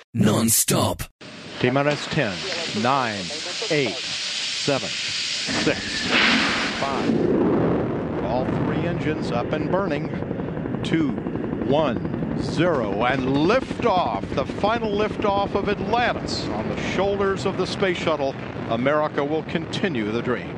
non-stop. T-minus 10, 9, 8, 7, 6, 5. All three engines up and burning. 2, 1, 0, and liftoff. The final liftoff of Atlantis on the shoulders of the space shuttle. America will continue the dream.